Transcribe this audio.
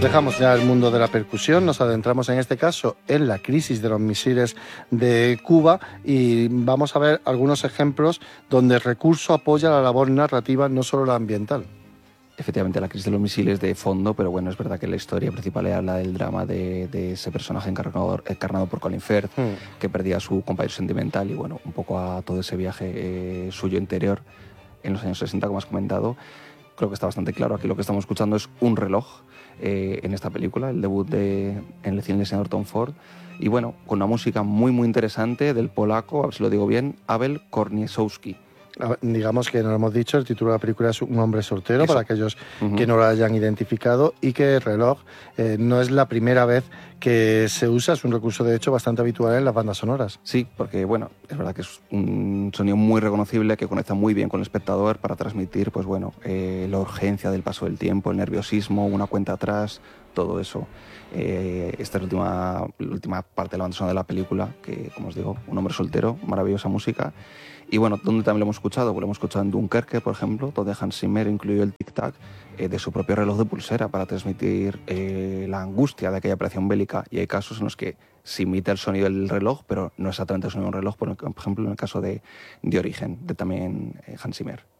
dejamos ya el mundo de la percusión, nos adentramos en este caso en la crisis de los misiles de Cuba y vamos a ver algunos ejemplos donde el recurso apoya la labor narrativa, no solo la ambiental. Efectivamente, la crisis de los misiles de fondo, pero bueno, es verdad que la historia principal habla del drama de ese personaje encarnado por Colin Firth, que perdía a su compañero sentimental y bueno, un poco a todo ese viaje suyo interior en los años 60, como has comentado. Creo que está bastante claro. Aquí lo que estamos escuchando es un reloj en esta película, el debut en el cine del señor Tom Ford. Y bueno, con una música muy, muy interesante del polaco, a ver si lo digo bien, Abel Korniszewski. Digamos que no lo hemos dicho, el título de la película es Un hombre soltero. Eso. Para aquellos que no lo hayan identificado, y que el reloj no es la primera vez que se usa, es un recurso de hecho bastante habitual en las bandas sonoras. Sí, porque bueno, es verdad que es un sonido muy reconocible que conecta muy bien con el espectador para transmitir pues bueno, la urgencia del paso del tiempo, el nerviosismo, una cuenta atrás, todo eso. Esta es la última parte de la banda sonora de la película, que como os digo, Un hombre soltero, maravillosa música. Y bueno, ¿dónde también lo hemos escuchado? Pues lo hemos escuchado en Dunkerque, por ejemplo, donde Hans Zimmer incluyó el tic-tac de su propio reloj de pulsera para transmitir la angustia de aquella operación bélica. Y hay casos en los que se imita el sonido del reloj, pero no exactamente el sonido de un reloj, por ejemplo, en el caso de Origen, de también Hans Zimmer.